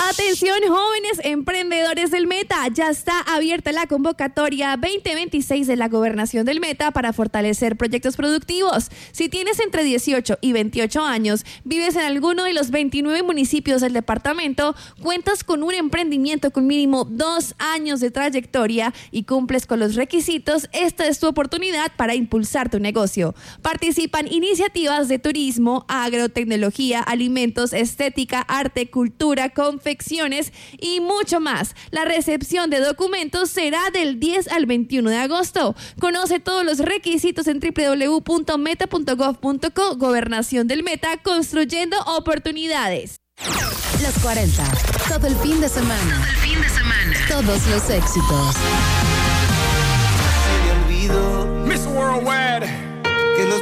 Atención, jóvenes emprendedores del Meta, ya está abierta la convocatoria 2026 de la Gobernación del Meta para fortalecer proyectos productivos. Si tienes entre 18 y 28 años, vives en alguno de los 29 municipios del departamento, cuentas con un emprendimiento con mínimo 2 años de trayectoria y cumples con los requisitos, esta es tu oportunidad para impulsar tu negocio. Participan iniciativas de turismo, agrotecnología, alimentos, estética, arte, cultura, confecciones y mucho más. La recepción de documentos será del 10 al 21 de agosto. Conoce todos los requisitos en www.meta.gov.co. Gobernación del Meta, construyendo oportunidades. Los 40. Todo el fin de semana. Todo el fin de semana. Todos los éxitos. Miss Worldwide.